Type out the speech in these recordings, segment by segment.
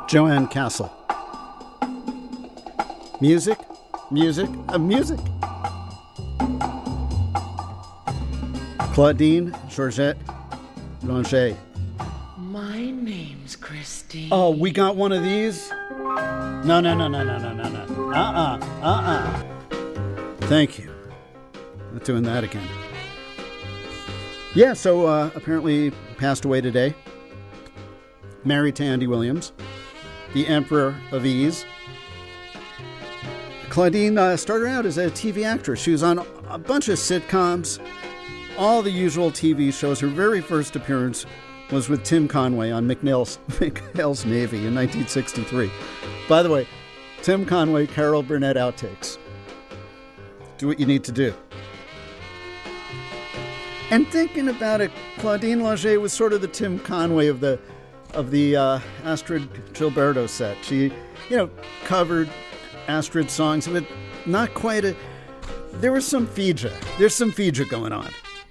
Joanne Castle. Music, music, music. Claudine Georgette Blanchet. My name's Christine. Oh, we got one of these? No. Thank you. Not doing that again. Yeah, so apparently passed away today. Married to Andy Williams, the Emperor of Ease. Claudine started out as a TV actress. She was on a bunch of sitcoms, all the usual TV shows. Her very first appearance was with Tim Conway on McHale's Navy in 1963. By the way, Tim Conway, Carol Burnett outtakes. Do what you need to do. And thinking about it, Claudine Blanchet was sort of the Tim Conway of the Astrid Gilberto set. She, covered Astrid songs, but not quite there was some Fija. There's some Fija going on.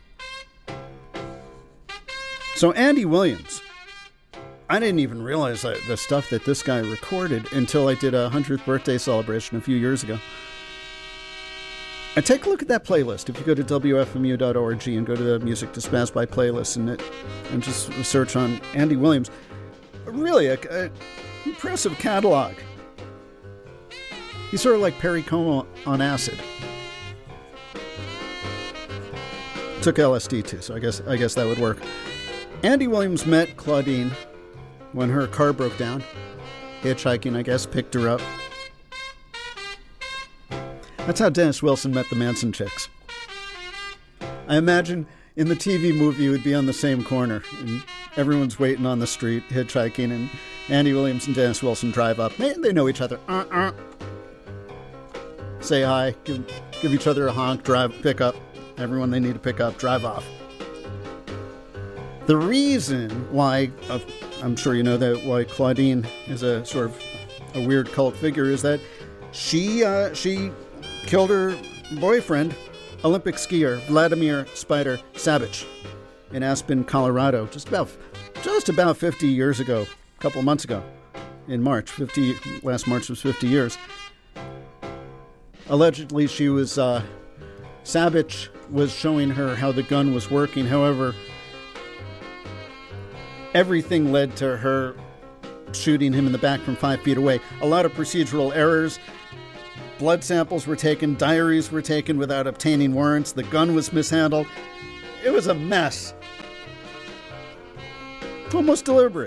So Andy Williams, I didn't even realize the stuff that this guy recorded until I did a 100th birthday celebration a few years ago. And take a look at that playlist. If you go to WFMU.org and go to the Music to Spaz by playlist and just search on Andy Williams, really a impressive catalog. He's sort of like Perry Como on acid. Took LSD too, so I guess that would work. Andy Williams met Claudine when her car broke down. Hitchhiking, I guess, picked her up. That's how Dennis Wilson met the Manson chicks. I imagine in the TV movie it would be on the same corner, and everyone's waiting on the street, hitchhiking, and Andy Williams and Dennis Wilson drive up. They know each other. Say hi, give each other a honk, pick up everyone they need to pick up, drive off. The reason why, I'm sure you know that, why Claudine is a sort of a weird cult figure is that she killed her boyfriend, Olympic skier Vladimir Spider Sabic, in Aspen, Colorado, just about 50 years ago, a couple of months ago, in March. Last March was 50 years. Allegedly, Sabic was showing her how the gun was working. However, everything led to her shooting him in the back from 5 feet away. A lot of procedural errors. Blood samples were taken, diaries were taken without obtaining warrants, the gun was mishandled. It was a mess. Almost deliberate.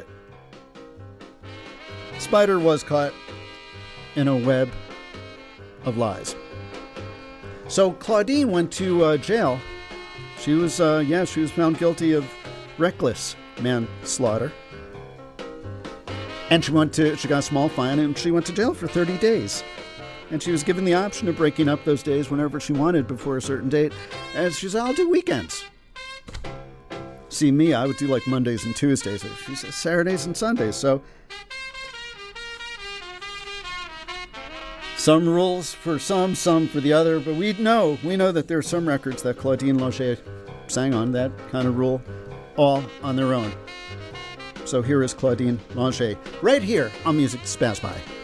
Spider was caught in a web of lies. So Claudine went to jail. She was found guilty of reckless manslaughter. And she got a small fine and she went to jail for 30 days. And she was given the option of breaking up those days whenever she wanted before a certain date. And she said, I'll do weekends. See me, I would do like Mondays and Tuesdays. She said Saturdays and Sundays. So some rules for some for the other. But we know that there are some records that Claudine Blanchet sang on that kind of rule all on their own. So here is Claudine Blanchet right here on Music to Spaz By.